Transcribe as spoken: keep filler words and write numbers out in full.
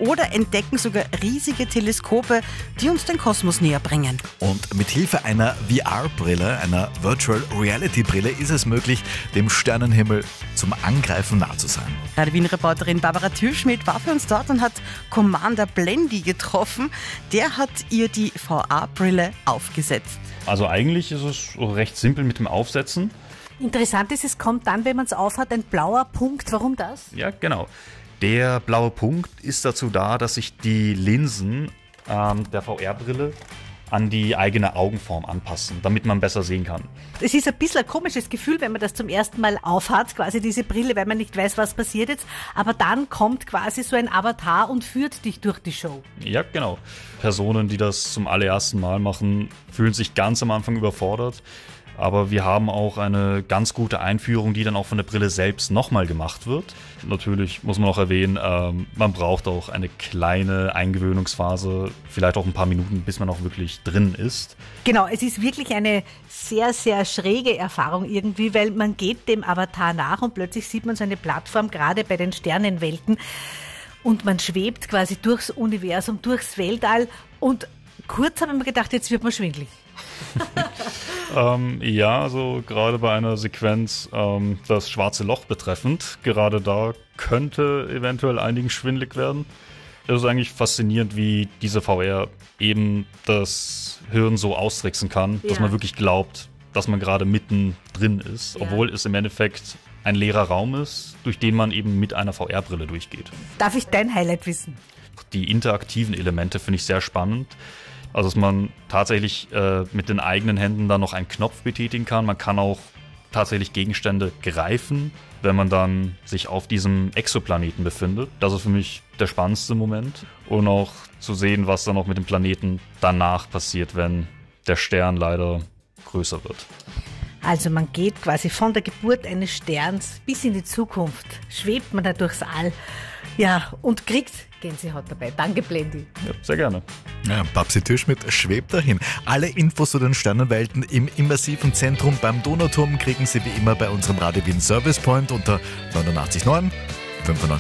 oder entdecken sogar riesige Teleskope, die uns den Kosmos näher bringen. Und mit Hilfe einer V R-Brille, einer Virtual Reality-Brille, ist es möglich, dem Sternenhimmel zum Angreifen nah zu sein. Radio Wien-Reporterin Barbara Thürschmidt war für uns dort und hat Commander Blendy getroffen. Der hat ihr die V R-Brille aufgesetzt. Also eigentlich ist es recht simpel mit dem Aufsetzen. Interessant ist, es kommt dann, wenn man es aufhat, ein blauer Punkt. Warum das? Ja, genau. Der blaue Punkt ist dazu da, dass sich die Linsen ähm, der V R-Brille an die eigene Augenform anpassen, damit man besser sehen kann. Es ist ein bisschen ein komisches Gefühl, wenn man das zum ersten Mal aufhat, quasi diese Brille, weil man nicht weiß, was passiert jetzt. Aber dann kommt quasi so ein Avatar und führt dich durch die Show. Ja, genau. Personen, die das zum allerersten Mal machen, fühlen sich ganz am Anfang überfordert. Aber wir haben auch eine ganz gute Einführung, die dann auch von der Brille selbst nochmal gemacht wird. Natürlich muss man auch erwähnen, ähm, man braucht auch eine kleine Eingewöhnungsphase, vielleicht auch ein paar Minuten, bis man auch wirklich drin ist. Genau, es ist wirklich eine sehr, sehr schräge Erfahrung irgendwie, weil man geht dem Avatar nach und plötzlich sieht man so eine Plattform, gerade bei den Sternenwelten. Und man schwebt quasi durchs Universum, durchs Weltall. Und kurz habe ich mir gedacht, jetzt wird man schwindelig. ähm, ja, also gerade bei einer Sequenz ähm, das schwarze Loch betreffend, gerade da könnte eventuell einigen schwindelig werden. Es ist eigentlich faszinierend, wie diese V R eben das Hirn so austricksen kann, ja, dass man wirklich glaubt, dass man gerade mitten drin ist, ja, obwohl es im Endeffekt ein leerer Raum ist, durch den man eben mit einer V R-Brille durchgeht. Darf ich dein Highlight wissen? Die interaktiven Elemente finde ich sehr spannend. Also dass man tatsächlich äh, mit den eigenen Händen dann noch einen Knopf betätigen kann. Man kann auch tatsächlich Gegenstände greifen, wenn man dann sich auf diesem Exoplaneten befindet. Das ist für mich der spannendste Moment. Und auch zu sehen, was dann auch mit dem Planeten danach passiert, wenn der Stern leider größer wird. Also man geht quasi von der Geburt eines Sterns bis in die Zukunft, schwebt man da durchs All, ja, und kriegt Gänsehaut dabei. Danke, Blendy. Ja, sehr gerne. Ja, Babsi Thürschmidt schwebt dahin. Alle Infos zu den Sternenwelten im immersiven Zentrum beim Donauturm kriegen Sie wie immer bei unserem Radio Wien Service Point unter neunundachtzig Komma neun, fünfundneunzig